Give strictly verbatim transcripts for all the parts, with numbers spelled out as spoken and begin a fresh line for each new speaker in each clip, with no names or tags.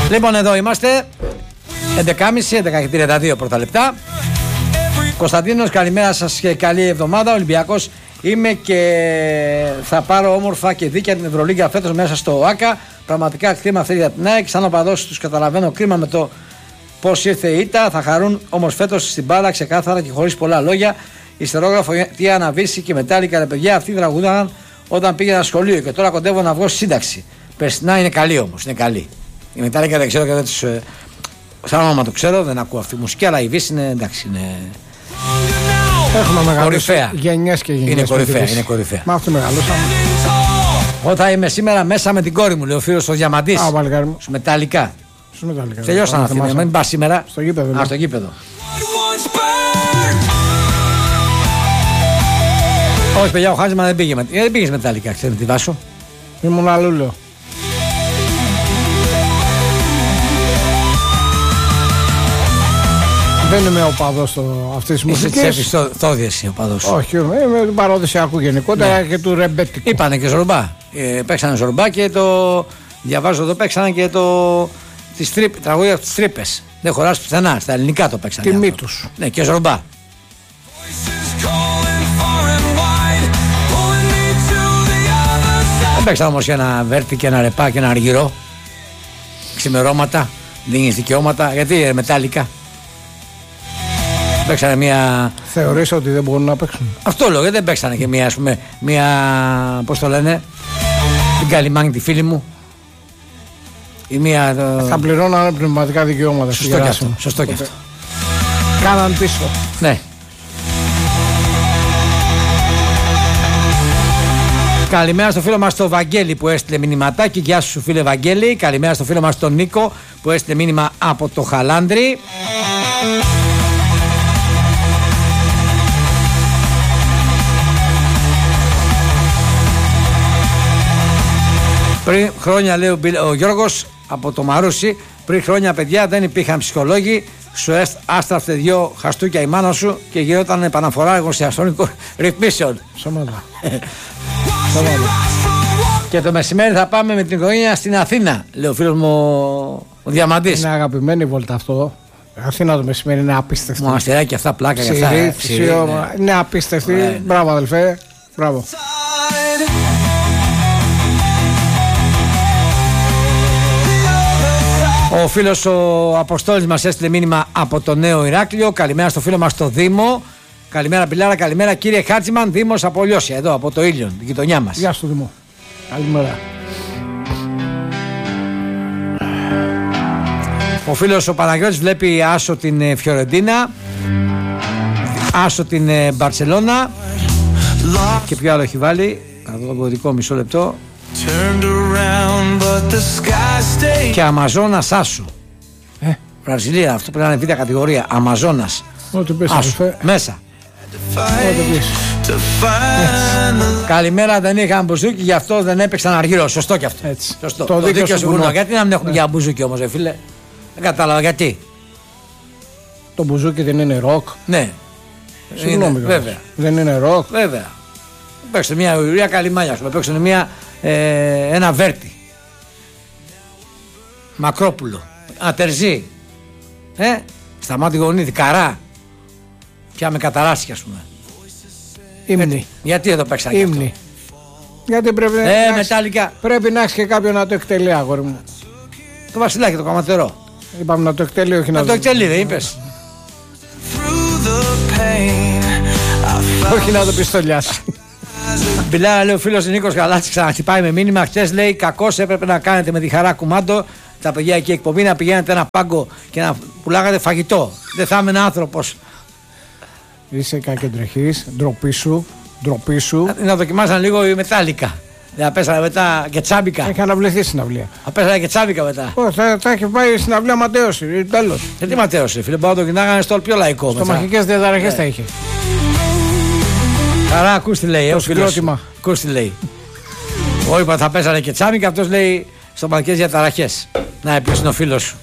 Λοιπόν, εδώ είμαστε. έντεκα και μισή, έντεκα και τριάντα δύο πρώτα λεπτά. Κωνσταντίνος, καλημέρα σας και καλή εβδομάδα. Ολυμπιακός είμαι και θα πάρω όμορφα και δίκαια την Ευρωλίγκα φέτος μέσα στο ΆΚΑ. Πραγματικά κρίμα αυτή για την ΑΕΚ. Σαν οπαδός τους καταλαβαίνω, κρίμα με το πώς ήρθε η ήττα. Θα χαρούν όμως φέτος στην μπάλα ξεκάθαρα και χωρίς πολλά λόγια. Ιστερόγραφο τι αναβήσει και μετάλλικα, ρε παιδιά. Αυτοί τραγουδάγαν όταν πήγαινα σχολείο και τώρα κοντεύω να βγω σύνταξη. Περσινά είναι καλή όμως, είναι καλή. Η μετάλλικα δεν ξέρω και δεν τους. Σαν όνομα το ξέρω, δεν ακούω αυτή η μουσική, αλλά η Βύση είναι εντάξει. Είναι...
Έχουμε μεγαλώσει
κορυφαία.
Γενιές και γενιές.
Είναι κορυφαία, είναι κορυφαία.
Μα αυτή μεγαλώσαμε.
Εγώ θα είμαι σήμερα μέσα με την κόρη μου, λέει ο φίλος ο Διαμαντής.
Α, παλικάρι μου.
Στους μεταλλικά.
Στους μεταλλικά.
Τελειώσαν αυτοί, μην πας σήμερα.
Στο γήπεδο.
Α, στο γήπεδο. Όχι, παιδιά, ο Χάζημα δεν πήγε. Δεν πήγες μεταλλικά, ξέρετε τη Βάσο.
Ήμουν αλλού. Δεν είμαι οπαδός αυτής της μουσικής.
Είσαι τσέφης θόδιες ο οπαδός.
Όχι, είμαι του παραδοσιακού γενικότερα, ναι, και του ρεμπέτικου.
Είπανε και ζορμπά. Ε, παίξανε ζορμπά και το. Διαβάζω εδώ, παίξανε και το. Τις τρύπ, τραγούδια από τις τρύπες. Δεν χωράς πουθενά. Στα ελληνικά το παίξανε.
Τιμή τους.
Ναι, και ζορμπά. Δεν παίξανε όμως ένα βέρτι και ένα ρεπά και ένα αργυρό. Ξημερώματα. Δίνεις δικαιώματα. Γιατί μετάλλικα. Παίξανε μια.
Θεωρείς ότι δεν μπορούν να παίξουν.
Αυτό λέω, γιατί δεν παίξανε και μια, ας πούμε, μια. Πώς το λένε, την Καλιμάνη, τη φίλη μου. Η μία.
Θα πληρώνανε πνευματικά δικαιώματα.
Σωστό και αυτό. Σωστό και αυτό.
Κάναν πίσω.
Ναι. Καλημέρα στο φίλο μας τον Βαγγέλη που έστειλε μηνυματάκι. Γεια σου φίλε Βαγγέλη. Καλημέρα στο φίλο μας τον Νίκο που έστειλε μήνυμα από το Χαλάνδρι. Πριν χρόνια, λέει ο Γιώργος από το Μαρούσι, πριν χρόνια παιδιά δεν υπήρχαν ψυχολόγοι. Σου άστραφτε δυο χαστούκια η μάνα σου και γινόταν επαναφορά εργοστασιών ρυθμίσεων.
Σώματα.
Και το μεσημέρι θα πάμε με την οικογένεια στην Αθήνα, λέει ο φίλος μου ο Διαμαντής.
Είναι αγαπημένη βόλτα αυτό. Αθήνα το μεσημέρι είναι απίστευτη.
Μοναστεράκι αυτά, πλάκα για αυτά.
Ψηρή, ψηρή, ναι. Είναι απίστευτη. Ναι. Μπράβο αδελφέ. Μπράβο.
Ο φίλος ο Αποστόλης μας έστειλε μήνυμα από το Νέο Ηράκλειο. Καλημέρα στο φίλο μας στο Δήμο. Καλημέρα Πιλάρα, καλημέρα κύριε Χάτζημαν. Δήμος από Λιώσια, εδώ από το Ήλιον, την γειτονιά μας.
Γεια σου Δήμο. Καλημέρα.
Ο φίλος ο Παναγιώτης βλέπει άσο την Φιωρεντίνα, άσο την Μπαρσελώνα. Και ποιο άλλο έχει βάλει? Θα δω το κωδικό, μισό λεπτό. Και Αμαζόνας άσο.
Ε.
Βραζιλία, αυτό πρέπει να είναι β' κατηγορία. Αμαζόνας.
Ό,τι πες,
μέσα.
Ό,τι πες.
Καλημέρα, δεν είχαν μπουζούκι, γι' αυτό δεν έπαιξαν αργυρό. Σωστό και αυτό.
Έτσι.
Σωστό.
Το,
το
δίκιο,
δίκιο
σου βουνό.
Γιατί να μην έχουμε
ναι.
για μπουζούκι όμως, ρε φίλε? Δεν κατάλαβα γιατί.
Το μπουζούκι δεν είναι ροκ.
Ναι.
Συγγνώμη,
βέβαια.
Δεν είναι ροκ.
Βέβαια. Παίξτε μια ουρία καλημάλια, σου παίξτε μια, ε, ένα βέρτι. Μακρόπουλο. Ατερζή. Ε, Σταμάτη Γονίδη. Καρά. Πια με καταράστηκε, ας πούμε.
Ύμνη.
Γιατί εδώ παίξανε
Ύμνη. Γιατί πρέπει,
ε,
να
μετάλλικα.
πρέπει να έχει και κάποιον να το εκτελεί, αγόρι μου.
Το Βασιλάκι, το καματερό.
Είπαμε να το εκτελεί, όχι να,
να το εκτελεί, δεν είπες?
Όχι να το πιστολιάσει.
Μπιλάρα, λέει ο φίλος Νίκος Γαλάτσης, ξαναχτυπάει με μήνυμα. Χτες λέει: κακώς έπρεπε να κάνετε με τη χαρά κουμάντο τα παιδιά εκεί εκπομπή, να πηγαίνετε ένα πάγκο και να πουλάγατε φαγητό. Δεν θα είμαι άνθρωπος.
Είσαι κακεντρεχής, ντροπή σου, ντροπή σου.
Να δοκιμάσαν λίγο η μετάλλικα. Δεν πέσανε μετά και τσάμπικα.
Έχει αναβληθεί συναυλία.
Θα πέσανε και τσάμπικα μετά.
Oh, θα, θα έχει πάει συναυλία ματέωση. Τέλος.
Γιατί ματέωση, φίλε, πάω το κοιτάγανε στο πιο λαϊκό.
Στο μαχικές διαταραχές θα είχε.
Χαρά, ακούς τι λέει.
Το συγκρότημα.
Ακούς τι λέει. Εγώ είπα θα πέσανε και τσάμπικα, αυτός λέει στο μαχικές διαταραχές. Να, επίσης είναι ο φίλος σου.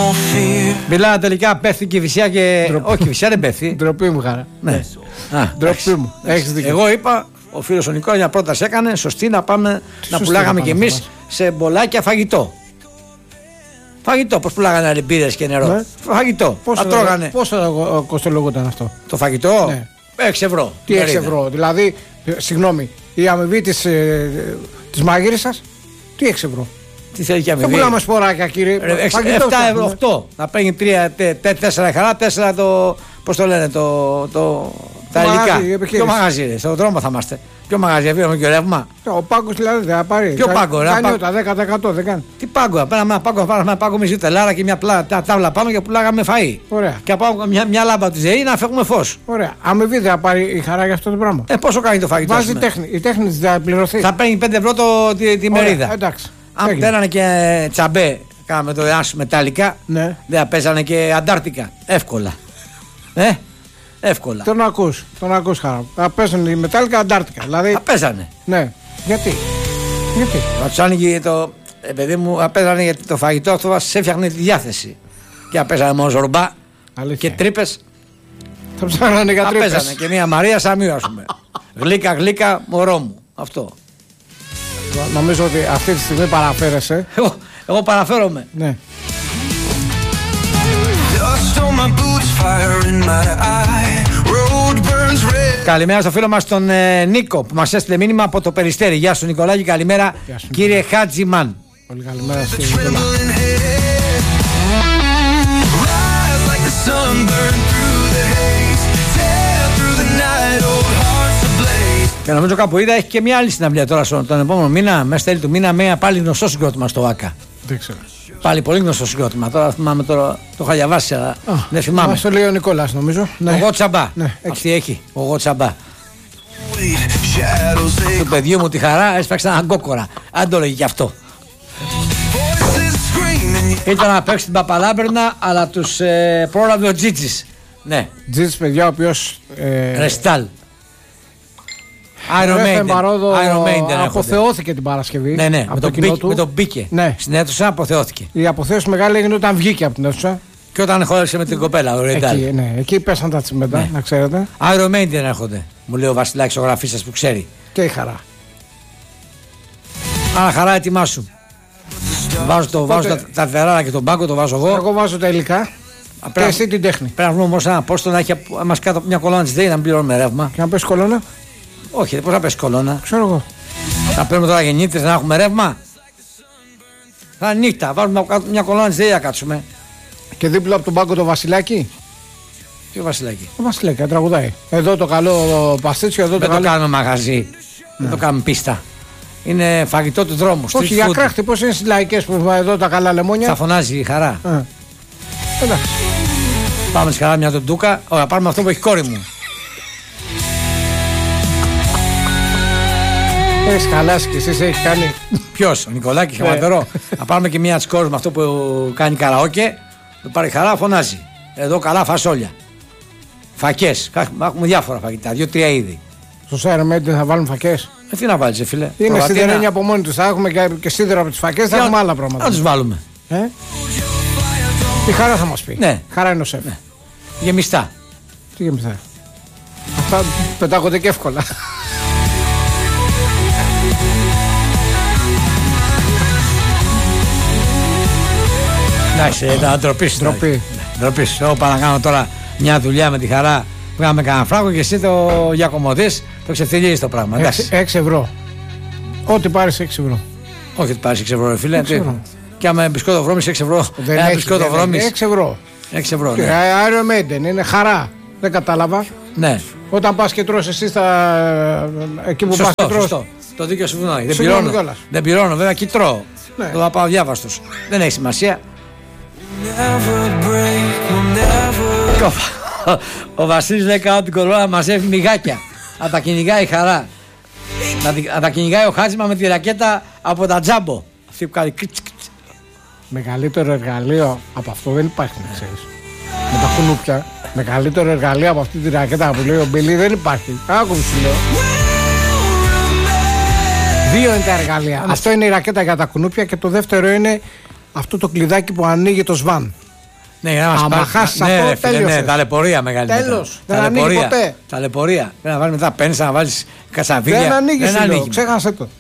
Μιλάω τελικά πέφτει και η Βυσιά και.
Ντροπή.
Όχι, η Βυσιά δεν πέφτει.
Ντροπή μου, χαρά.
Ναι. Α,
Ντροπή μου. Έχεις δίκιο.
Εγώ είπα, ο φίλος ο Νικόλας μια πρόταση έκανε, σωστή να πάμε να
σωστή
πουλάγαμε
να
κι
πάμε,
εμείς
θα
σε μπολάκια φαγητό. Φαγητό, πώς πουλάγανε αλεμπίδες και νερό.
Ναι.
Φαγητό.
Πόσο,
Θα τρώγανε.
πόσο κοστολογόταν αυτό?
Το φαγητό,
Ναι.
έξι ευρώ.
Τι έξι
μερίδα.
ευρώ? Δηλαδή, ε, συγγνώμη, η αμοιβή της, ε, της μαγείρισσας, τι έξι ευρώ?
Τι θέλει και
Δεν
αμοιβή.
πουλάμε σποράκια, κύριε.
Ρε, έξι-
Φαγητό
εφτά ευρώ,
φτιάχνουμε.
οκτώ. Να παίρνει τρία, τέσσερα χαρά, τέσσερα το. Πώς το λένε, το. το τα
μαγάζι,
υλικά.
η επιχείρηση.
Ποιο μαγαζί, ρε, στον δρόμο θα είμαστε. Ποιο μαγαζί, αφήνουμε και ρεύμα.
Ο πάγκος δηλαδή δεν θα πάρει.
Ποιο
Κα-
πάγκο, ρε,
Κάνει
πά-
τα δέκα τοις εκατό, δεν κάνει.
Τι πάγκο, πέρα με ένα πάγκο, πάραμε ένα πάγκο μισή τελάρα και μια πλά, τα, τάβλα πάνω και πουλάγαμε φαΐ.
Ωραία.
Και από μια, μια λάμπα τη ΔΕΗ να φεύγουμε φως.
Ωραία. Αμοιβή δεν θα πάρει η χαρά για αυτό το πράγμα.
Ε, πόσο κάνει το φαγητό,
Βάζει
ας πούμε?
τέχνη. Η τέχνη της θα πληρωθεί.
Θα παίρνει πέντε ευρώ το, τη, τη
Ωραία,
μερίδα.
εντάξει.
Αν
Έγινε.
παίρνανε και τσαμπέ, κάναμε το ΕΑΣ μεταλλικά,
Ναι.
δεν θα παίζανε και αντάρτικα. Εύκολα. Ε, εύκολα.
Τον ακούς, τον ακούς, χαρά. Θα παίζουν οι μετάλλικα αντάρτικα. Δηλαδή,
Θα παίζανε.
ναι. Γιατί. Γιατί.
Θα του άνοιγε το. Ε, παιδί μου, θα παίζανε γιατί το φαγητό αυτό σε έφτιαχνε τη διάθεση. Και θα παίζανε μόνο ζορμπά
Αλήθεια.
και τρύπε.
Θα ψάχνανε για
Θα
τρύπες.
παίζανε και μια Μαρία Σαμίου, α πούμε. Γλύκα, γλύκα, μωρό μου. Αυτό.
Νομίζω ότι αυτή τη στιγμή παραφέρεσαι.
Εγώ, εγώ παραφέρομαι.
Ναι.
Καλημέρα στο φίλο μας τον ε, Νίκο που μας έστειλε μήνυμα από το Περιστέρι. Γεια σου Νικολάκη, καλημέρα
Γεια σου,
κύριε Χάτζιμαν.
Πολύ καλημέρα στη Νικόλα.
Και νομίζω κάπου είδα έχει και μια άλλη συναυλία τώρα στον τον επόμενο μήνα, μέσα στα τέλη του μήνα, με πάλι γνωστό συγκρότημα στο ΆΚΑ.
Δεν ξέρω.
Πάλι πολύ γνωστό συγκρότημα. Τώρα θυμάμαι τώρα, το είχα διαβάσει, αλλά δεν θυμάμαι.
Μας το λέει ο Νικόλας νομίζω. Ναι.
Ο Γο Τσαμπά.
Ναι, έχει.
Αυτή έχει. Ο Γο Τσαμπά. Του παιδιού μου τη χαρά έσπαξε ένα γκόκορα. Αν το λέγει κι αυτό. Ήταν να παίξει την Παπαλάμπερνα, αλλά τους ε, πρόλαβε ο Τζίτζης. Ναι,
Τζίτς, παιδιά, ο οποίος ε,
Ρεστάλ. Iron
Ρέθεν
Maiden.
Παρόδο
Iron Maiden έρχονται.
αποθεώθηκε την Παρασκευή.
Ναι, ναι,
από
με
το
τον,
κοινό
μπήκε,
του.
με τον μπήκε.
Ναι.
Στην αίθουσα αποθεώθηκε.
Η αποθέωση μεγάλη έγινε όταν βγήκε από την αίθουσα.
Και όταν χώρισε με την κοπέλα, ο Ρεντάλ.
Εκεί, ναι, εκεί πέσαν τα τσιμέντα,
Ναι.
να ξέρετε.
Iron Maiden έρχονται. Μου λέει ο Βασιλάκης, ο γραφής που ξέρει.
Και η χαρά.
Άρα χαρά, ετοιμάσου. Βάζω, το, βάζω τα, τα φεράρα και τον πάγκο, το βάζω εγώ.
Εγώ βάζω τα υλικά και
Πρέπει,
εσύ την τέχνη.
πρέπει να βρούμε όμως ένα πόστο να έχει μας κάτω από μια κολόνα της ΔΕΗ να μην πληρώνουμε ρεύμα.
Και να πες κολόνα,
Όχι, πώς θα πέσει κολόνα.
ξέρω εγώ.
Θα παίρνουμε τώρα γεννήτρες να έχουμε ρεύμα. Θα είναι νύχτα, βάζουμε κάτω μια κολόνα της ΔΕΗ να κάτσουμε.
Και δίπλα από τον πάγκο το Βασιλάκι.
Ποιο Βασιλάκη.
Το Βασιλάκι, τραγουδάει. Εδώ το καλό παστίτσιο, εδώ το
Δεν το
καλό.
κάνουμε μαγαζί. Δεν το κάνουμε πίστα. Είναι φαγητό του δρόμου.
Όχι,
street
για
food.
κράχτη, πώς είναι στις λαϊκές που έχουμε εδώ τα καλά λεμόνια.
Θα φωνάζει η χαρά.
Ε. Εντάξει.
Πάμε στη χαρά μια τον Ντούκα. Ωραία, πάρουμε αυτό που έχει κόρη μου.
Έχεις χαλάσει κι εσείς, έχει κάνει.
Ποιο, ο Νικολάκη, χαματερό. Να πάρουμε και μια τη κόρη με αυτό που κάνει καραόκε. Το πάρει χαρά, φωνάζει. Εδώ καλά φασόλια. Φακές. Έχουμε διάφορα φαγητά, δύο-τρία είδη.
Στο Iron Maiden θα βάλουν φακές.
Ε, τι να βάλει, φίλε.
Είναι
Προβατίνα.
σιδερένια από μόνοι τους. Θα έχουμε και, και σίδερο από τις φακές, θα
Τι
έχουμε
να-
άλλα πράγματα.
Να του βάλουμε.
Ε? Η χαρά θα μας πει.
Ναι.
Χαρά είναι ο σεφ.
Γεμιστά.
Τι γεμιστά. Αυτά πετάγονται και εύκολα.
Εντάξει, ήταν ντροπή σου.
Ντροπή.
Ντροπή σου. Εγώ πάω να κάνω τώρα μια δουλειά με τη χαρά. Βγάλαμε κανένα φράγκο και εσύ το γιακομωδείς, το ξεφτυλίζεις το πράγμα. Εντάξει.
έξι ευρώ. Ό,τι πάρεις έξι ευρώ.
Όχι ότι πάρεις έξι ευρώ, ρε φίλε.
έξι ευρώ.
Και άμα μπισκότο βρώμης έξι ευρώ.
Δεν
Ένα
έχει,
μπισκότο
δεν
βρώμης
έχει. έξι ευρώ.
έξι ευρώ.
Και
Ναι.
Iron Maiden είναι χαρά. Δεν κατάλαβα.
ναι.
Όταν πας και τρως εσύ στα... εκεί που πας
Σωστό,
και τρως.
σωστό. Το δίκιο σου βουνάει. Δεν
Συγγνώμη
πληρώνω.
κιόλας.
Δεν πληρώνω, βέβαια και τρώω.
Ναι.
Το θα πάω διάβαστος. Δεν έχει σημασία. Και ο, ο Βασίλης λέει κάτω την κορώνα μαζεύει μυγάκια. Να τα κυνηγάει η χαρά. Να, τη- να τα κυνηγάει ο Χάτζημα με τη ρακέτα από τα τζάμπο. Αυτή που κάνει κριτς, κριτς.
Μεγαλύτερο εργαλείο από αυτό δεν υπάρχει, να ξέρεις. Με τα κουνούπια. Μεγαλύτερο εργαλείο από αυτή τη ρακέτα που λέει ο Μπιλί δεν υπάρχει. Άκου που σου λέω. Δύο είναι τα εργαλεία. Αυτό είναι η ρακέτα για τα κουνούπια και το δεύτερο είναι αυτό το κλειδάκι που ανοίγει το σβάν.
Ναι, για να μας
άμα
πάρει.
χάσεις
Ναι,
αυτό,
ρε φίλε,
τέλειωσες.
ναι, ταλαιπωρία μεγάλη.
Τέλος.
μετά.
Δεν ανοίγει
Ταλαιπωρία.
ποτέ.
Ταλαιπωρία. Πρέπει να βάλεις μετά πένσα, να βάλεις κατσαβίδια.
Δεν ανοίγει,
Δεν ανοίγει.
ξέχασε το.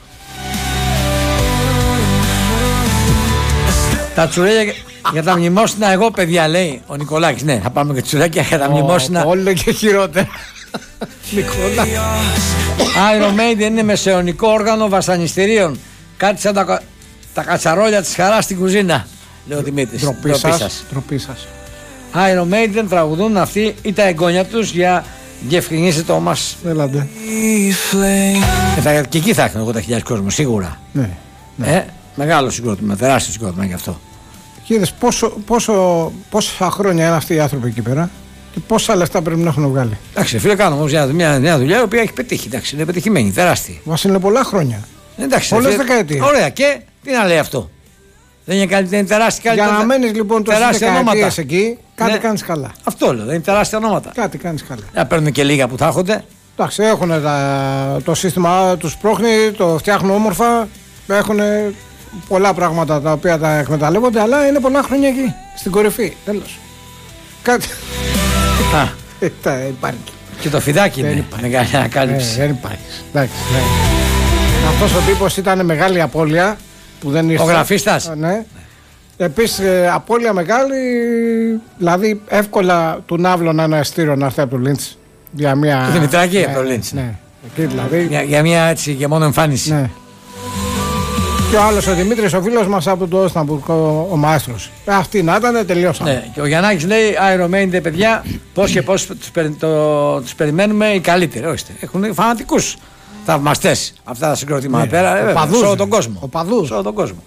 Τα τσουρέκια για τα μνημόσυνα, εγώ παιδιά λέει ο Νικολάκης. Ναι, θα πάμε και τσουρέκια για τα μνημόσυνα.
Όλο και χειρότερα. Νικόλα.
Iron Maiden είναι μεσαιωνικό όργανο βασανιστήριων. Κάτι σαν τα, τα κατσαρόλια της χαράς στην κουζίνα, λέει ο Δημήτρης.
Ντροπή σας. Ντροπή σας.
Iron Maiden τραγουδούν αυτοί ή τα εγγόνια τους για διευκρινίστε το μας.
Έλατε.
Ε, θα, και εκεί θα έχουν εγώ τα χιλιάδες κόσμο, σίγουρα.
Ναι. Ναι.
Ε, μεγάλο συγκρότημα, τεράστιο συγκρότημα γι' αυτό.
Είδες πόσο, πόσο, πόσα χρόνια είναι αυτοί οι άνθρωποι εκεί πέρα και πόσα λεφτά πρέπει να έχουν βγάλει.
Εντάξει, φίλε, κάνω όμως μια, μια νέα δουλειά η οποία έχει πετύχει. Εντάξει, είναι πετυχημένη, τεράστια.
Μας είναι πολλά χρόνια.
Εντάξει,
πολλές
φίλε,
δεκαετίες.
Ωραία, και τι να λέει αυτό. Δεν είναι, καλή, δεν είναι τεράστια
Για
καλύτερα.
να μένεις λοιπόν τόσες δεκαετίες εκεί, κάτι
ναι.
κάνεις καλά.
Αυτό λέω, δεν είναι τεράστια ονόματα.
Κάτι κάνεις καλά.
Να παίρνουν και λίγα που θα έχονται.
Εντάξει, έχουν τα, το σύστημα τους πρόχνει, το φτιάχνουν όμορφα, έχουν πολλά πράγματα τα οποία τα εκμεταλλεύονται, αλλά είναι πολλά χρόνια εκεί, στην κορυφή, τέλος. Κάτι...
Α,
τα υπάρχει.
και το φιδάκι
Δεν
είναι
υπάρχει.
μεγάλη ανακάλυψη.
Ε, δεν υπάρχει. Εντάξει, ναι. Αυτός ο τύπος ήταν μεγάλη απώλεια που δεν ήρθε.
Ο γραφίστας.
Ναι. Επίσης ε, απώλεια μεγάλη, δηλαδή εύκολα του Ναύλωνα ένα εστήριο να έρθει από το Λίντς για μια...
Το Δημητράκη
ναι,
από το Λίντς.
Ναι. Εκεί δηλαδή.
Για, για μια έτσι και μόνο εμφάνιση.
Ναι. Και ο άλλος ο Δημήτρης, ο φίλος μας από το Όσταμπουργκ, ο, ο μαέστρος. Αυτοί να ήταν, τελειώσαμε.
Ναι. Και ο Γιαννάκης λέει Iron Maiden, παιδιά, πώς και πώς τους, περι, το, τους περιμένουμε οι καλύτεροι. Ορίστε. Έχουν φανατικούς θαυμαστές αυτά τα συγκροτήματα
Ναι.
πέρα. Ε,
Οπαδούς,
σε όλο
ναι.
τον κόσμο.
Οπαδούς.
Σε όλο τον κόσμο.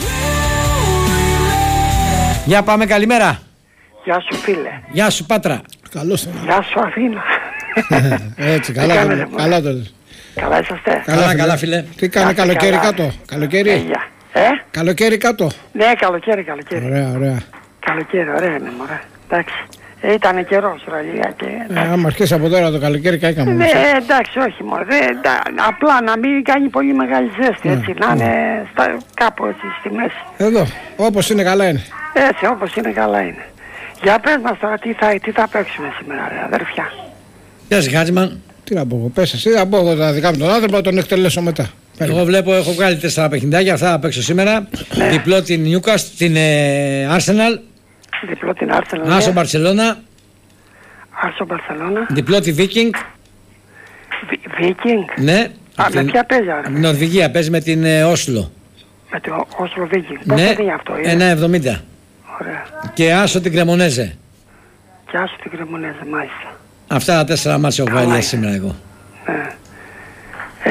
Για πάμε, καλημέρα.
Γεια σου φίλε.
Γεια σου Πάτρα.
Καλώς.
Γεια σου Αθήνα.
Έτσι, καλά,
Τι
το,
κάνετε, μωρέ?
καλά το.
Καλά είσαστε.
Καλά, καλά, φίλε.
Τι κάνει
Κάτε
καλοκαίρι
καλά.
κάτω,
Ε,
καλοκαίρι.
γεια. Ε,
Καλοκαίρι κάτω.
ναι, καλοκαίρι, καλοκαίρι.
Ωραία, ωραία.
Καλοκαίρι, ωραία είναι, μωρέ. Εντάξει. Ε, ήτανε καιρός, ραλία και...
Ε, άμα αρχίσει από τώρα το καλοκαίρι, καήκαμε.
Ναι, εντάξει, όχι μόνο. Απλά να μην κάνει πολύ μεγάλη ζέστη, έτσι. Να είναι στα, κάπου έτσι στη μέση.
Εδώ, όπως είναι καλά είναι.
Έτσι, όπως είναι, καλά είναι. Για πες μας τώρα, τι θα, τι θα παίξουμε σήμερα, ρε αδερφιά.
Γεια σας Χάτζημαν.
Τι να πω, πες εσύ, θα πω εγώ τα δικά μου τον άνθρωπο, τον εκτελέσω μετά.
Εγώ βλέπω, έχω βγάλει τέσσερα παιχνιδάκια, αυτά θα παίξω σήμερα.
Ναι.
Διπλό την Newcastle, την ε, Arsenal,
Διπλό την Άρσελα.
Άσο Μπαρσελώνα,
Άρσο Μπαρσελώνα.
διπλό τη Viking.
Βίκινγκ.
Ναι.
Α, με
την-
ποια παίζει,
από
ρε.
την Νορβηγία, παίζει με την ε, Όσλο.
Με το Όσλο Βίκινγκ. Πώς
Ναι,
το δίνει αυτό, είναι.
ένα εβδομήντα.
Ωραία.
Και Άσο την Κρεμονέζε.
Και άσου την Κρεμονέζα, μάλιστα.
Αυτά τα τέσσερα μάτια έχω βάλει
Καλά
για σήμερα εγώ.
Ναι. Ε,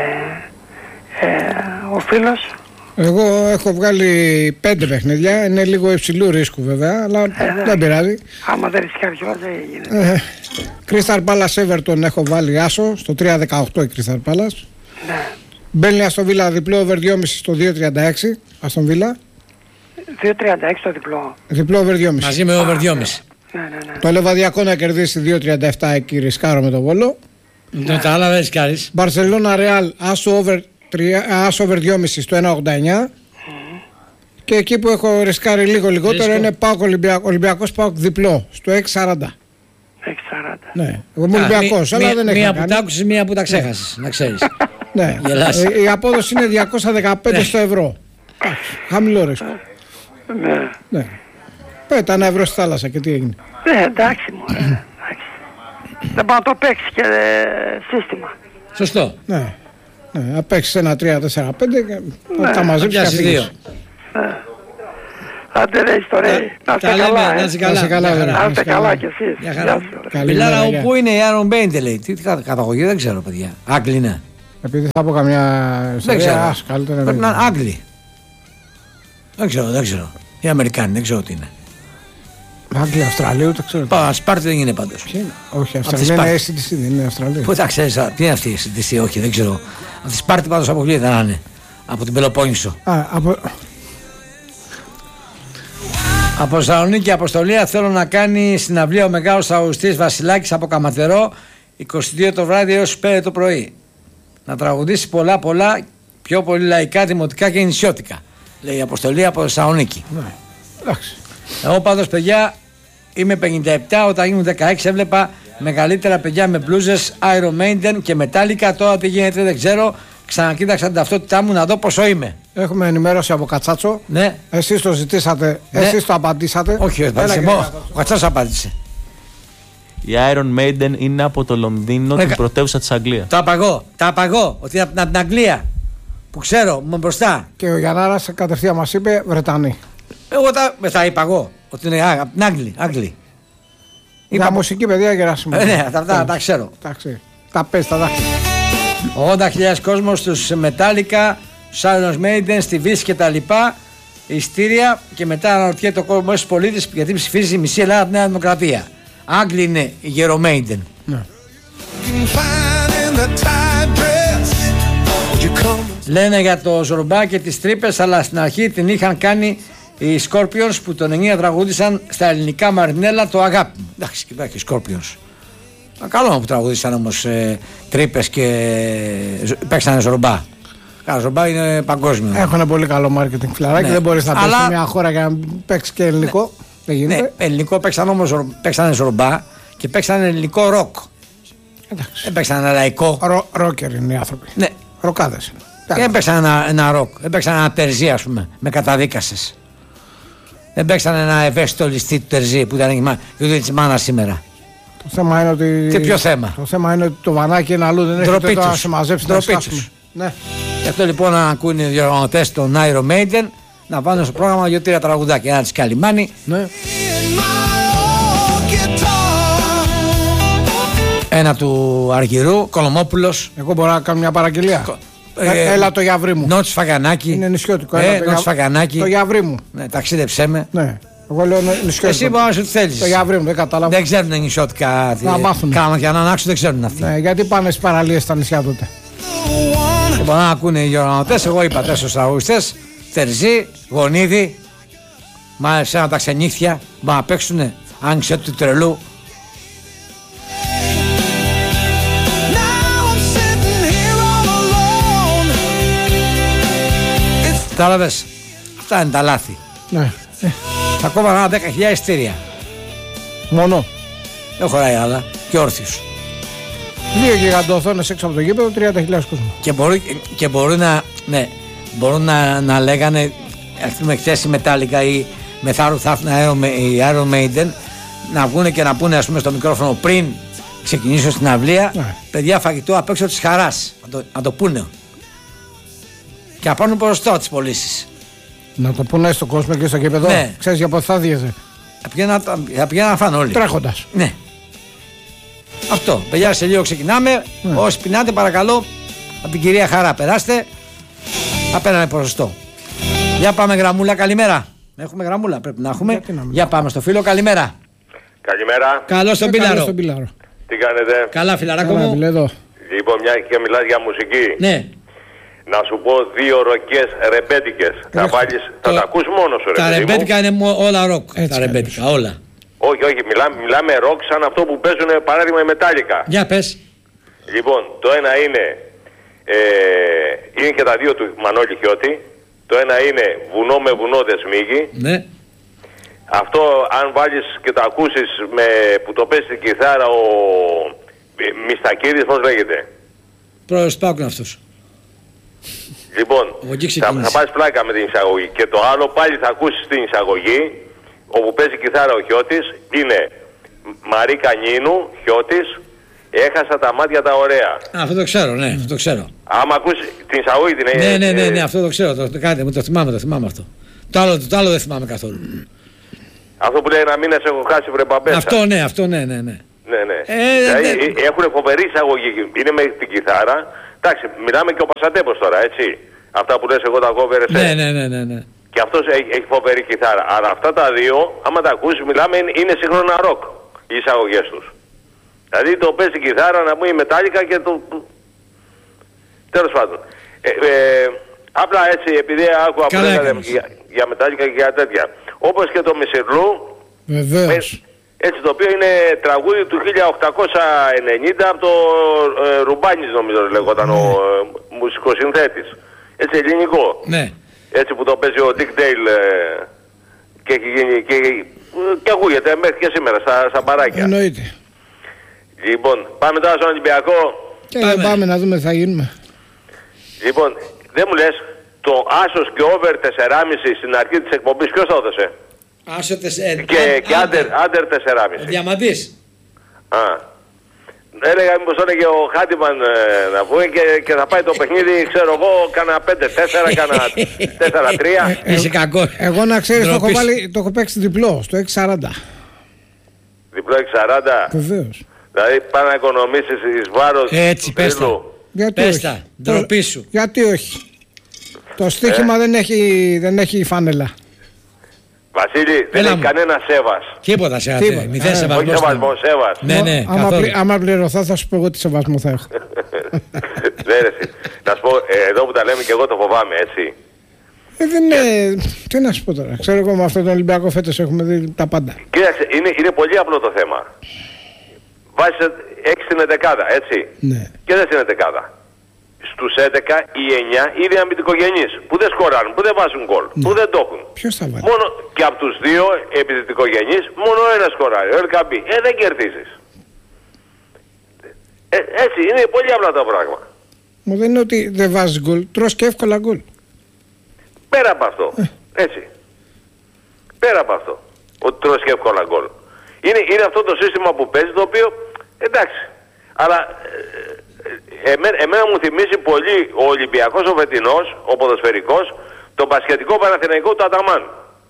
ε, ο φίλος,
Εγώ έχω βγάλει πέντε παιχνίδια, είναι λίγο υψηλού ρίσκου βέβαια, αλλά δεν πειράζει.
άμα δεν ρισκάρει κιόλας δεν γίνεται.
Ε, Crystal Palace Everton έχω βάλει άσο, στο τρία δεκαοκτώ η Crystal Palace.
Ναι.
Μπαίνει Αστον Βίλα διπλό over δυόμισι στο δύο τριάντα έξι, Αστον Βίλα.
δύο τριάντα έξι το διπλό.
Διπλό over δυόμισι.
Μαζί με over δυόμισι.
Ναι, ναι, ναι.
Το Λεβαδιακό να κερδίσει δύο τριάντα επτά εκεί, ρισκάρω με το Βόλο.
Το τα άλλα δεν ρισκάρεις.
Μπαρσελόνα Ρεάλ, άσο over, άσο over δυόμισι στο ένα ογδόντα εννιά. Και εκεί που έχω ρισκάρει λίγο λιγότερο
Ρίσκο.
είναι Πάοκ Ολυμπιακό, Ολυμπιακός Πάοκ διπλό στο έξι σαράντα.
έξι σαράντα.
Ναι, εγώ είμαι Ολυμπιακός, αλλά δεν έχει
Μία
να
που
κάνει.
τα άκουσες, μία που τα ξέχασες. Να ξέρεις.
Ναι.
Γελάς.
Ε, η απόδοση είναι διακόσια δεκαπέντε στο ευρώ. Εντάξει, χαμηλό ρίσκο.
Ναι.
Ναι. Πέτα ένα ευρώ στη θάλασσα και τι έγινε.
Ναι, εντάξει μωρέ. Εντάξει. Δεν μπορεί να το παίξει και ε, σύστημα.
Σωστό.
Ναι. Ναι, να παίξεις ένα τρία τέσσερα πέντε και
Ναι,
τα μαζέψεις και
Πιάσεις
αφήγεις.
δύο.
Άντε ρε ιστορία. Να είστε
Τα λέμε,
καλά,
να
ε.
είσαι
Να είσαι
καλά.
καλά,
Μια
βέβαια.
χαρά.
Να είστε καλά κι εσείς.
Μια
Γεια
χαρά.
σας, ρε.
Καλημέρα,
Μιλάρα,
γεια.
πού είναι η Iron Maiden λέει. Τι κα- καταγωγή δεν ξέρω παιδιά. Άγγλοι είναι.
Επειδή θα πω καμιά
Δεν
ιστορία,
ξέρω.
ας, καλύτερα
Πρέπει
να
να είναι Άγγλοι. Δεν ξέρω, δεν ξέρω. Οι Αμερικάνοι, δεν ξέρω τι είναι.
Άγγλια, Αυστραλίου, το ξέρω.
Πα, Σπάρτη δεν είναι πάντως.
Ποια είναι? Όχι,
τη
Αυστραλία είναι
Σπάρτη.
έι σι ντι σι, δεν είναι Αυστραλία.
Πού τα ξέρεις, α, τι είναι αυτή η συ ντι σι, όχι, δεν ξέρω. Αυτή η Σπάρτη πάντως αποκλείεται να είναι. Από την Πελοπόννησο.
Α, από...
Από Θεσσαλονίκη αποστολή θέλω να κάνει συναυλία ο μεγάλος τραγουδιστής Βασιλάκης από Καματερό είκοσι δύο το βράδυ έως πέντε το πρωί. Να τραγουδήσει πολλά πολλά, πιο πολύ λαϊκά, δημοτικά και νησιώτικα. Λέει η αποστολή από Θεσσαλονίκη.
Ναι. Εντάξει.
Εγώ πάντως, παιδιά, είμαι πενήντα επτά. Όταν ήμουν δεκαέξι έβλεπα μεγαλύτερα παιδιά με μπλούζες Iron Maiden και Metallica. Τώρα τι γίνεται δεν ξέρω. Ξανακοίταξα την ταυτότητά μου να δω πόσο είμαι.
Έχουμε ενημέρωση από Κατσάτσο.
Ναι.
Εσείς το ζητήσατε,
Ναι.
εσείς το απαντήσατε.
Όχι, όχι, απάντησε. Ο Κατσάτσος απάντησε.
Η Iron Maiden είναι από το Λονδίνο,
Εκα...
την πρωτεύουσα της Αγγλίας.
Τα απαγώ, τα απαγώ. Ότι είναι από την Αγγλία. Που ξέρω, μου μπροστά.
Και ο Γιαννάρας κατευθείαν μας είπε Βρετανοί.
Εγώ τα, τα είπα εγώ. Ότι είναι α, από την Άγγλη. Άγγλη.
Για
Είπα...
μουσική παιδιά Γεράσιμο.
Ε, ναι, τα, τα, τα ξέρω.
Εντάξει. Τα πες τα δάχτυλα.
ογδόντα χιλιάδες κόσμος στους Metallica, στους Iron Maiden, στη Βύση και τα λοιπά. Ιστήρια και μετά αναρωτιέται ο κόσμος πολίτης γιατί ψηφίζει η μισή Ελλάδα τη Νέα Δημοκρατία. Άγγλοι είναι οι Gero Maiden.
Ναι.
Λένε για το Ζορμπά και τις τρύπες, αλλά στην αρχή την είχαν κάνει οι Scorpions που τον εννιά τραγούδισαν στα ελληνικά Μαρινέλα το αγάπη μου. Εντάξει, και υπάρχει Scorpions. Καλό που τραγούδισαν όμως ε, τρύπες και ε, παίξανε Ζορμπά. Καλά, Ζορμπά είναι παγκόσμιο.
Έχουν πολύ καλό marketing φιλαράκι.
Ναι.
Δεν μπορείς να
Αλλά...
πεις σε μια χώρα για να παίξεις και ελληνικό.
Ναι.
Δεν γίνεται.
Ναι, ελληνικό παίξαν όμως παίξανε Ζορμπά και παίξανε ελληνικό ροκ.
Εντάξει.
Δεν παίξανε λαϊκό.
Ρο, ρόκερ είναι οι άνθρωποι.
Ναι.
Ροκάδες είναι.
Και δεν παίξανε ένα, ένα ροκ. Δεν παίξανε ένα τερζί, ας πούμε, με καταδίκασες. Δεν παίξανε ένα ευαίσθητο ληστή του τερζί που ήταν η τη μάνα σήμερα.
Το θέμα είναι ότι.
Τι ποιο θέμα.
Το θέμα είναι ότι το βανάκι είναι αλλού. Δεν έχετε να συμμαζέψει να σκάσουμε. Ναι.
Γι' αυτό λοιπόν να ακούνε οι διοργανωτές των Iron Maiden να βάλουν στο πρόγραμμα δύο-τρία τραγουδάκια. Ένα της Καλιμάνη.
Ναι.
Ένα του Αργυρού, Κολομόπουλος.
Εγώ μπορώ να κάνω μια παραγγελία. Ε, ε, έλα το Γιαβρί μου.
Νότς Φαγανάκη.
Είναι νησιώτικο.
Ε,
Έλα, το,
Νότς
για...
Φαγανάκη.
το Γιαβρί μου.
Ναι, ταξίδεψέ με.
Ναι. Εγώ λέω νησιώτικο.
Εσύ μπορεί να σου θέλεις.
Το Γιαβρί μου, δεν κατάλαβα.
Δεν ξέρουν νησιώτικα.
Να μάθουν.
Κάνουν για να ανάξουν, δεν ξέρουν αυτοί.
Ναι, γιατί πάνε στις παραλίες στα νησιά τότε.
Λοιπόν, να ακούνε οι διοργανωτές. Εγώ είπα τέσσερις τραγουδιστές. Τερζή, Γονίδη. Μάλιστα ένα τα ξενύχτια. Μπορεί να παίξουνε. Άνοιξε του τρελού. Κατάλαβες. Αυτά είναι τα λάθη.
Ναι.
Θα κόβανε δέκα χιλιάδες εισιτήρια.
Μόνο.
Δεν χωράει άλλα. Και όρθιος.
Δύο γιγαντοοθόνες έξω από το γήπεδο, τριάντα χιλιάδες κόσμο.
Και μπορεί, και μπορεί να, ναι, μπορούν να, να λέγανε ας πούμε χθες η Metallica ή μεθαύριο θα έρθουν οι Iron Maiden να βγουν και να πούνε ας πούμε στο μικρόφωνο πριν ξεκινήσω στην αυλία
ναι.
Παιδιά φαγητό απ' έξω της χαράς. Να το, να το πούνε. Και να πάρουν ποσοστό τις πωλήσεις.
Να το πούνε στον κόσμο και στο γήπεδο.
Ναι.
Ξέρεις για πότε θα διέζε.
Θα πηγαίνουν, θα πηγαίνουν να φάνε όλοι.
Τρέχοντας.
Ναι. Αυτό. Παιδιά, σε λίγο ξεκινάμε. Ναι. Όσοι πεινάτε, παρακαλώ, από την κυρία Χαρά, περάστε. Θα παίρναμε ποσοστό. Για πάμε, γραμμούλα, καλημέρα. Έχουμε γραμμούλα, πρέπει να έχουμε. Για, Για πάμε στο φίλο, καλημέρα.
Καλημέρα.
Καλώς τον Πίλαρο.
Τι κάνετε?
Καλά, φιλαράκο μου.
Λοιπόν, μια και μιλάς για μουσική.
Ναι.
Να σου πω δύο ροκές ρεμπέτικες. Θα βάλεις, το... θα τα ακούς μόνος σου, ρε.
Τα ρεμπέτικα είναι όλα ροκ.
Έτσι,
τα ρεμπέτικα, όλα.
Όχι, όχι, μιλάμε, μιλάμε ροκ σαν αυτό που παίζουν παράδειγμα η Metallica.
Για πες.
Λοιπόν, το ένα είναι, ε, είναι και τα δύο του Μανώλη Χιώτη. Το ένα είναι βουνό με βουνό δεν σμίγει.
Ναι.
Αυτό αν βάλεις και το ακούσεις με, που το παίζει στην κιθάρα ο Μιστακίδης, πώς λέγεται.
Πρόεδρος Πάουκ είναι αυτός.
Λοιπόν, θα, θα πάρεις πλάκα με την εισαγωγή. Και το άλλο πάλι θα ακούσεις την εισαγωγή, όπου παίζει κιθάρα ο Χιώτης, είναι Μαρίκα Νίνου, Χιώτης, έχασα τα μάτια τα ωραία.
Α, αυτό το ξέρω, ναι, αυτό το ξέρω.
Άμα ακούσεις την εισαγωγή την
ναι, ναι, ναι, ναι, αυτό το ξέρω, το, το, το, το θυμάμαι, το θυμάμαι αυτό. Το άλλο, το άλλο δεν θυμάμαι καθόλου.
Αυτό που λέει να μην σε έχω χάσει βρε μπαμπέσα.
Αυτό ναι, αυτό ναι, ναι, ναι.
Ναι, ναι.
Ε,
δηλαδή,
ναι.
Έχουν φοβερή εισαγωγή, είναι με την κιθάρα. Εντάξει, μιλάμε και ο Πασατέπος τώρα, έτσι. Αυτά που λες εγώ τα κόβερ εσέ.
Ναι, ναι, ναι, ναι, ναι.
Και αυτός έχει, έχει φοβερή κιθάρα. Αλλά αυτά τα δύο, άμα τα ακούσεις, μιλάμε, είναι σύγχρονα ροκ οι εισαγωγές τους. Δηλαδή το παίζει κιθάρα να μου η Metallica και το... Τέλος πάντων. Ε, ε, απλά έτσι, επειδή άκουγα που λέγατε για, για Metallica και για τέτοια. Όπως και το Μισηρλού.
Βεβαίως.
Έτσι το οποίο είναι τραγούδι του χίλια οκτακόσια ενενήντα από το ε, Ρουμπάνης νομίζω λέγονταν ναι. ο ε, μουσικοσυνθέτης. Έτσι ελληνικό.
Ναι.
Έτσι που το παίζει ο Dick Dale ε, Και έχει γίνει και, και ακούγεται μέχρι και σήμερα στα, στα μπαράκια.
Εννοείται.
Λοιπόν, πάμε τώρα στον Ολυμπιακό.
Και πάμε. πάμε να δούμε τι θα γίνουμε.
Λοιπόν, δεν μου λες, το άσος και over τέσσερα κόμμα πέντε στην αρχή της εκπομπής ποιος το έδωσε?
Άσο τεσσέρα.
Και, και άντερ, άντερ τέσσερα κόμμα πέντε.
Ο Διαμαντής.
Α. Έλεγα μήπως το έλεγε ο Χάντιμαν ε, να πούμε και, και θα πάει το παιχνίδι, ξέρω εγώ, κάνα πέντε τέσσερα, κάνα τέσσερα τρία.
Είσαι κακό.
Εγώ να ξέρεις το έχω, βάλει, το έχω παίξει διπλό στο έξι σαράντα.
Διπλό έξι σαράντα.
Βεβαίως.
Δηλαδή πάνε να οικονομήσεις εις βάρος
Έτσι,
του
πες τα.
τρίλου.
Γιατί
Πες
όχι.
τα, ντροπή σου.
Γιατί όχι. Το στοίχημα
Ε.
δεν, έχει, δεν έχει φάνελα.
Βασίλη, δεν
Έλα
έχει
μου.
κανένα σέβας.
Τίποτα σε
Τίποτα.
αυτό. Μηδέν
Ε,
σεβασμός.
Όχι σεβασμό, σέβας.
Ναι, ναι,
άμα,
καθόλου.
πλη, άμα πληρωθώ θα σου πω εγώ τι σεβασμό θα έχω.
Δεν ρε εσύ. Να σου πω, ε, εδώ που τα λέμε και εγώ το φοβάμαι, έτσι.
Ε, δεν είναι... Τι να σου πω τώρα. Ξέρω εγώ με αυτόν τον Ολυμπιακό φέτος έχουμε δει τα πάντα.
Κοίταξε, είναι, είναι πολύ απλό το θέμα. Βάζεις έξι στην εντεκάδα, έτσι.
Ναι.
Και δεν στην εντεκάδα. Στους έντεκα οι εννιά είναι αμυντικογενείς, που δεν σκοράρουν, που δεν βάζουν γκολ,
Ναι.
που δεν το έχουν.
Ποιος θα βάλει.
Μόνο και από τους δύο επιθετικογενείς, μόνο ένα σκοράρει, ο Ελκαμπή. Ε, δεν κερδίζεις. Ε, έτσι, είναι πολύ απλά το πράγμα.
Μου δεν είναι ότι δεν βάζεις γκολ, τρως και εύκολα γκολ.
Πέρα από αυτό. Έτσι. Πέρα από αυτό. Ότι τρως και εύκολα γκολ. Είναι, είναι αυτό το σύστημα που παίζει, το οποίο εντάξει. Αλλά ε, εμέ, εμένα μου θυμίζει πολύ ο Ολυμπιακός ο φετινός, ο ποδοσφαιρικός, το μπασκετικό Παναθηναϊκό του Αταμάν.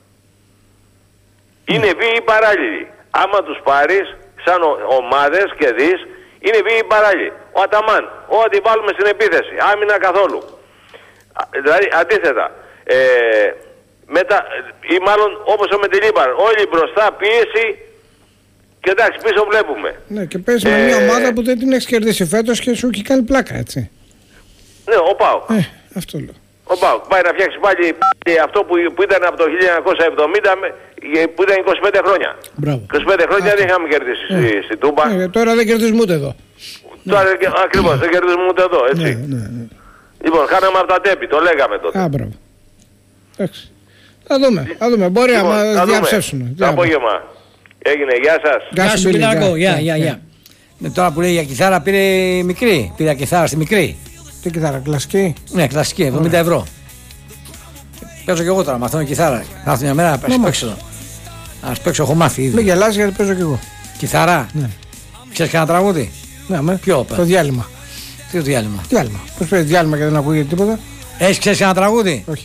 Είναι βίοι παράλληλοι. Άμα τους πάρεις σαν ο, ομάδες και δεις, είναι βίοι παράλληλοι. Ο Αταμάν, ό,τι βάλουμε στην επίθεση, άμυνα καθόλου. Α, Δηλαδή αντίθετα, ε, μετα, ή μάλλον όπως ο Μετελίπαρ, όλοι μπροστά πίεση και εντάξει πίσω βλέπουμε.
Ναι, και παίζει με
Ε,
μια ομάδα που δεν την έχει κερδίσει φέτος και σου έχει κάνει πλάκα, έτσι.
Ναι, ο Πάοκ.
Ε, αυτό λέω.
Ο Πάοκ πάει να φτιάξει πάλι αυτό που, που ήταν από το χίλια εννιακόσια εβδομήντα με- που ήταν είκοσι πέντε χρόνια.
Μπράβο.
είκοσι πέντε χρόνια δεν είχαμε κερδίσει στη, στη Τούμπα.
Ε, τώρα δεν κερδίζουμε ούτε εδώ.
Τώρα ακριβώς δεν κερδίζουμε ούτε εδώ, έτσι.
Ναι, ναι, ναι.
Λοιπόν, χάναμε από τα τέπη, το λέγαμε τότε.
Α, μπράβο. Εντάξει. Θα δούμε, θα δούμε. Μπορεί
Λοιπόν,
να
θα
μας
δούμε.
διαψεύσουν.
Το απόγευμα. Έγινε, γεια σας.
Γεια σου,
Μπίλη,
Πιλάκο.
γεια.
Γεια, γεια,
Ναι,
γεια. Ναι, τώρα που λέει για κιθάρα πήρε η μικρή. Πήρα κιθάρα στη μικρή.
Τι κιθάρα, κλασική.
Ναι, κλασική, εβδομήντα ευρώ. Παίζω κι εγώ τώρα, μαθαίνω κιθάρα. Θα έρθω μια μέρα να
Ναι,
παίξω. Α παίξω, έχω μάθει
Μην
ήδη.
γελάς γιατί παίζω κι εγώ.
Κιθάρα.
Ναι.
Ξέρεις κανένα τραγούδι?
Ναι, με.
Ποιο,
Το
παι?
διάλειμμα.
Τι το διάλειμμα.
Διάλειμμα. Πώς παίζει διάλειμμα και δεν ακούγεται τίποτα.
Έχεις ξέρεις κανένα τραγούδι?
Όχι.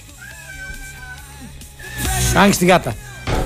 Άνοιξε την γάτα.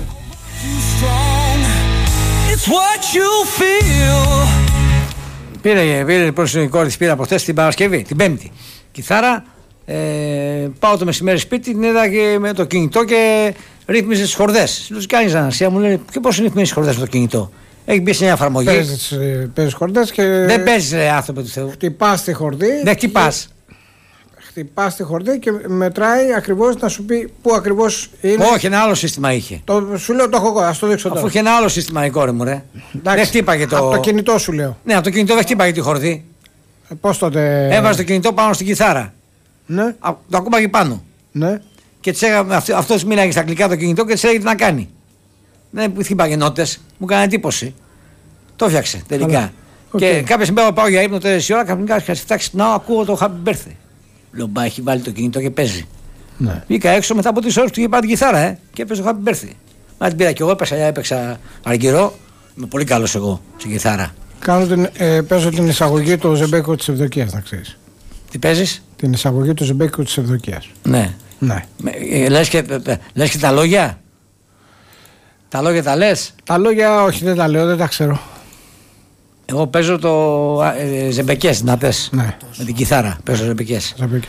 It's what you feel.
Πήρε, πήρε προς η κόρη της, πήρα από χτες την Παρασκευή, την Πέμπτη. Κιθάρα. Ε, πάω το μεσημέρι σπίτι, την είδα και με το κινητό και ρύθμιζε τις χορδές. Του κάνει ανασία, μου λέει και πώς ρυθμίζεις τις χορδές με το κινητό. Έχει μπει σε μια εφαρμογή.
Παίζεις, ε, παίζεις χορδές και
Δεν παίζεις ρε άνθρωποι του Θεού.
χτυπάς τη χορδή.
Δεν χτυπάς.
Χτυπάς τη χορδή και μετράει ακριβώς να σου πει πού ακριβώς είναι.
Όχι, ένα άλλο σύστημα είχε.
Το, σου λέω το έχω εγώ, ας το δείξω τώρα.
Αφού είχε ένα άλλο σύστημα η κόρη μου, ρε.
Εντάξει,
Δεν χτύπαγε το.
Από το κινητό σου λέω.
Ναι, από το κινητό δεν χτύπαγε τη χορδή.
Ε, πώς τότε.
Έβαζε το κινητό πάνω στην κιθάρα.
Ναι,
Α, το ακούμπαγε πάνω.
ναι.
Και της έγα- αυτ- αυτός μίλαγε στα αγγλικά το κινητό και της έλεγε τι να κάνει. Δεν χτύπαγε νότες, μου έκανε εντύπωση. Το έφτιαξε τελικά.
Καλά.
Και
Οκ.
κάποια στιγμή πάω για ύπνο τέσσερις η ώρα, ξαφνικά είχα φτιάξει να ακούω το Happy Birthday. Λέω μπα, έχει βάλει το κινητό και παίζει.
Ναι.
Βγήκα έξω μετά από τρεις ώρες του είχε πάρει την κιθάρα, ε, και έπαιζε το Happy Birthday. Μα την πήρα κι εγώ, έπαιξα, έπαιξα αργυρό. Είμαι πολύ καλός εγώ στην κιθάρα.
Κάνω την, ε, παίζω την εισαγωγή του Ζεμπέκου της Ευδοκίας, να ξέρεις.
Τι παίζεις?
Την εισαγωγή του Ζεμπέκου της Ευδοκίας.
Ναι.
Ναι.
Με- ε, Λες και, ε, ε, λες και τα λόγια. Τα λόγια τα λες.
Τα λόγια όχι, δεν τα λέω, δεν τα ξέρω.
Εγώ παίζω το ε, ζεμπεκές δυνατές.
Ναι.
Με την κιθάρα παίζω ζεμπεκές.
Ζεμπέκια.